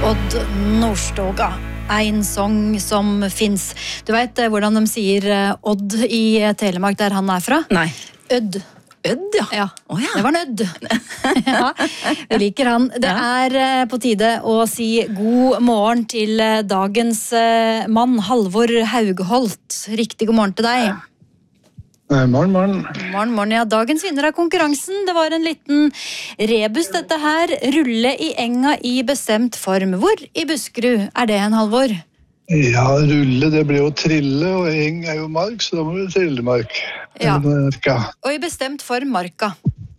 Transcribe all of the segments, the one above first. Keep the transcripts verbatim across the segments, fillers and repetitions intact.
Odd Nordstoga, en sång som finns. Du vet hvordan de sier Odd i Telemark der han er fra? Nei. Ødd. Ødd, ja. Ja, oh, ja. Det var nødd. Ja, vi liker han. Det er på tide å si god morgen til dagens mann, Halvor Haugholt. Riktig god morgen til deg. Morgen, morgen. Morgen, morgen, ja. Dagens vinner av konkurransen. Det var en liten rebus dette her. Rulle i enga i bestemt form. Hvor i Buskerud er det en, Halvor? Ja, rulle, det blir jo trille, og eng er jo mark, så da må vi trillemark. Ja. Marka. Og i bestemt form marka.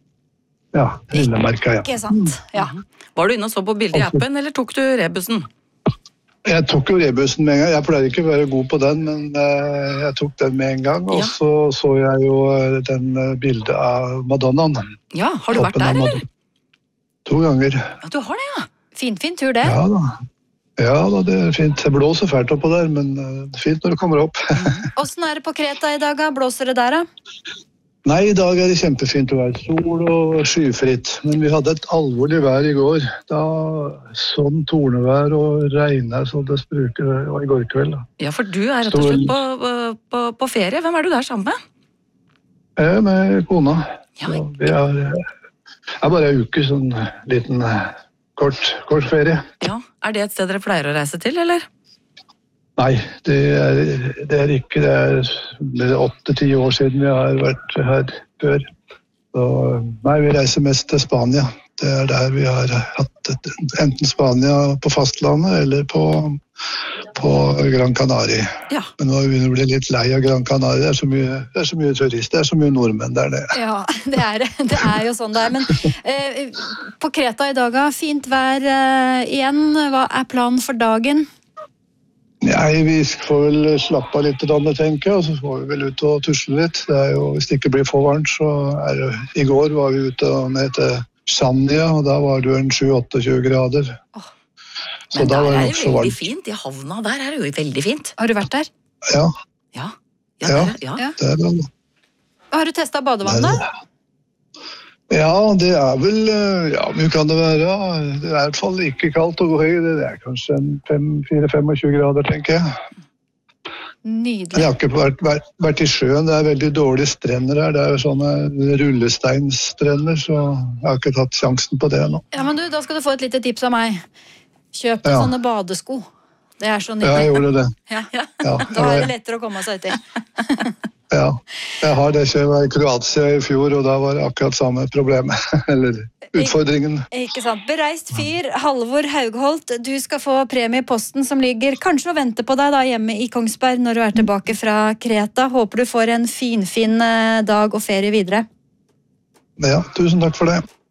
Ja, trillemarka, ja. Ikke sant, ja. Var du inne og så på bildet i appen, eller tok du rebusen? Jeg tok jo rebusen med en gang. Jeg pleier ikke å være god på den, men uh, jeg tok den med en gang. Og Ja. så så jeg jo uh, den uh, bildet av Madonnaen. Ja, har du vært Toppen av der, Madonna. eller? To ganger. Ja, du har det, ja. Fin, fin tur det. Ja da. Ja da, det er fint. Det blåser fælt oppå der, men uh, det er fint når det kommer opp. Hvordan er det på Kreta i dag, da? Blåser det der, da? Nei, i dag er det kjempefint å være sol og skyfritt. Men vi hadde et alvorlig vær i går. Da sånn tornevær og regnet så det spruker det var i går kveld. Da. Ja, for du er rett og slett på, på, på ferie. Hvem er du der sammen med? Jeg er med kona. Ja, Så vi er, er bare en uke, sånn liten kort, kort ferie. Ja, er det et sted dere pleier å reise til, eller? Nei, det er, det er ikke. Det er åtte-ti år siden vi har vært her før. Så, nei, vi reiser mest til Spania. Det er der vi har hatt et, enten Spania på fastlandet eller på, på Gran Canaria. Ja. Men nå begynner vi å bli litt lei av Gran Canaria. Det er så mye, det er så mye turister, det er så mye nordmenn der nede. Ja, det er, det er jo sånn det er. Men eh, på Kreta i dag, fint vær eh, igjen. Hva er planen for dagen? Nei, vi får vel slappe av litt, tenker jeg, og så får vi vel ut og tusle litt. Det er jo, hvis det ikke blir for varmt, så er det... I går var vi ute ned til Chania, og da var det jo en sju-åtte-tjue grader. Oh. Så Men da der var det er det også veldig varmt. fint. I havna der er det jo veldig fint. Har du vært der? Ja, Ja, Ja. ja, der, er- ja. Ja. det er bra. Har du testet badevannet? Ja, det er vel... Ja, mye kan det være. Det er i hvert fall ikke kaldt og høy. Det er kanskje en fire-femogtjue grader, tenker jeg. Men Nydelig. jeg har ikke vært, vært, vært i sjøen. Det er veldig dårlige strender her. Det er jo sånne rullesteinstrender, så jeg har ikke tatt sjansen på det nå. Ja, men du, da skal du få et lite tips av meg. Kjøp Ja. sånne badesko. Det er så Ja, jeg nydelig. gjorde det. Ja. Ja, Da er det jeg, lettere å komme seg uti. ja. jeg har det. Jeg var i Kroatia i fjor, og da var det akkurat samme problemet. Eller utfordringen. Ikke sant. Bereist fyr, Halvor Haugholt. Du skal få premie i posten som ligger kanskje og venter på deg da hjemme i Kongsberg når du er tilbake fra Kreta. Håper du får en finfin eh, dag og ferie videre. Ja, tusen takk for det.